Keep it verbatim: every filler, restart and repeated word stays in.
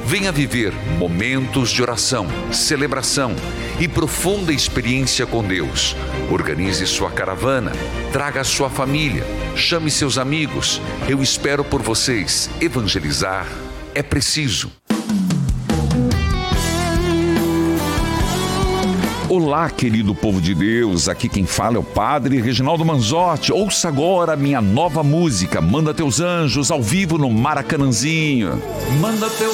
Venha viver momentos de oração, celebração e profunda experiência com Deus. Organize sua caravana, traga a sua família, chame seus amigos. Eu espero por vocês. Evangelizar é preciso. Olá, querido povo de Deus, aqui quem fala é o Padre Reginaldo Manzotti. Ouça agora minha nova música, Manda Teus Anjos, ao vivo no Maracanãzinho. Manda teus